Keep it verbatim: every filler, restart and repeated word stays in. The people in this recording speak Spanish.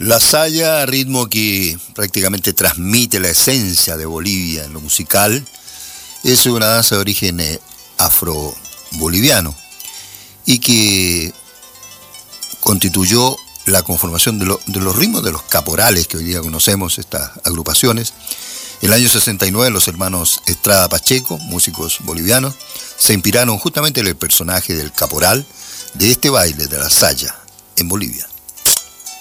La saya, ritmo que prácticamente transmite la esencia de Bolivia en lo musical, es una danza de origen eh, afro-boliviano y que constituyó la conformación de, lo, de los ritmos de los caporales que hoy día conocemos, estas agrupaciones. En el año sesenta y nueve los hermanos Estrada Pacheco, músicos bolivianos, se inspiraron justamente en el personaje del caporal de este baile de la saya en Bolivia.